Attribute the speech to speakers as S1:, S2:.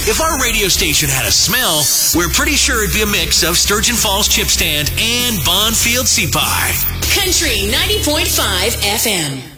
S1: If our radio station had a smell, we're pretty sure it'd be a mix of Sturgeon Falls Chip Stand and Bonfield Sea Pie.
S2: Country 90.5 FM.